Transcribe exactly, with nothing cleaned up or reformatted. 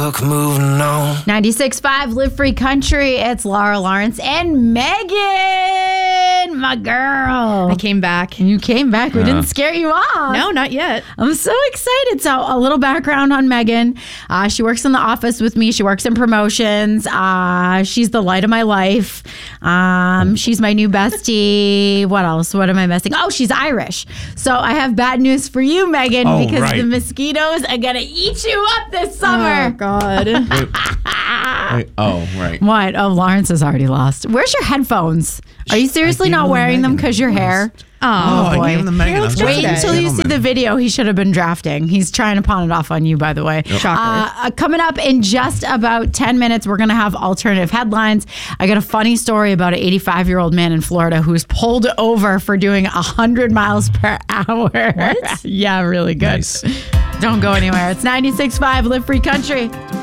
book, moving on. ninety-six point five Live Free Country. It's Laura Lawrence and Megan, my girl. I came back. You came back. We Yeah. didn't scare you off. No, not yet. I'm so excited. So a little background on Megan. Uh, she works in the office with me. She works in promotions. Uh, she's the light of my life. Um, she's my new bestie. What else? What am I missing? Oh, she's Irish. So I have bad news for you, Megan, Oh, because right. the mosquitoes are going to eat you up this summer. Oh, God. Wait, oh, right. What? Oh, Lawrence has already lost. Where's your headphones? Are you seriously gave not them to wearing them Megan. because your hair? Oh, I boy. gave him the Megan. let's I'm try such a Wait today. until you see gentleman. the video. He should have been drafting. He's trying to pawn it off on you, by the way. Shocker. Uh, uh, coming up in just about ten minutes, we're going to have alternative headlines. I got a funny story about an eighty-five-year-old man in Florida who's pulled over for doing one hundred miles per hour. What? Yeah, really good. Nice. Don't go anywhere. It's ninety-six point five Live Free Country.